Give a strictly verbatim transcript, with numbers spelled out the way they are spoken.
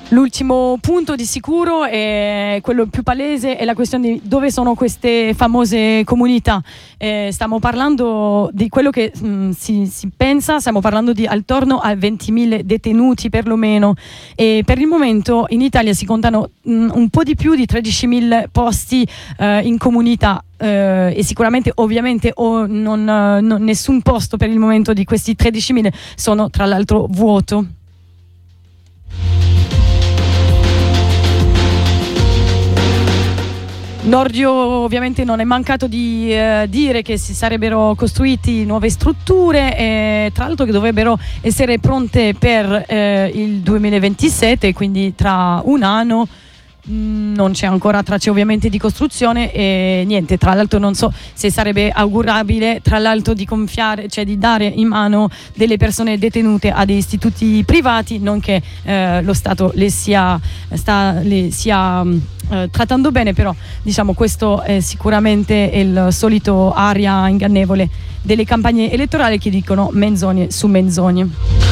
L'ultimo punto di sicuro è quello più palese, è la questione di dove sono queste famose comunità. Eh, stiamo parlando di quello che mh, si, si pensa, stiamo parlando di attorno a ventimila detenuti perlomeno, e per il momento in Italia si contano mh, un po' di più di tredicimila posti eh, in comunità. Uh, e sicuramente ovviamente oh, non, uh, non, nessun posto per il momento di questi tredicimila sono tra l'altro vuoto. Nordio ovviamente non è mancato di eh, dire che si sarebbero costruiti nuove strutture, e tra l'altro che dovrebbero essere pronte per eh, il duemilaventisette, quindi tra un anno. Non c'è ancora tracce ovviamente di costruzione e niente, tra l'altro non so se sarebbe augurabile tra l'altro di confiare, cioè di dare in mano delle persone detenute a dei istituti privati, non che eh, lo Stato le sia, sta, le sia eh, trattando bene, però diciamo questo è sicuramente il solito aria ingannevole delle campagne elettorali che dicono menzogne su menzogne.